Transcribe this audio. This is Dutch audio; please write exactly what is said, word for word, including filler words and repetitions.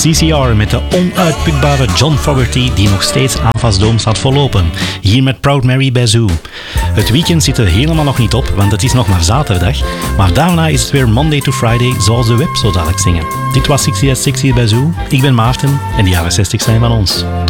C C R met de onuitputbare John Fogerty die nog steeds aan Vastdom staat vollopen. Hier met Proud Mary bij Zoo. Het weekend zit er helemaal nog niet op, want het is nog maar zaterdag. Maar daarna is het weer Monday to Friday, zoals de web zo dadelijk zingen. Dit was zestig at zestig bij Zoo. Ik ben Maarten en de jaren zestig zijn van ons. Tot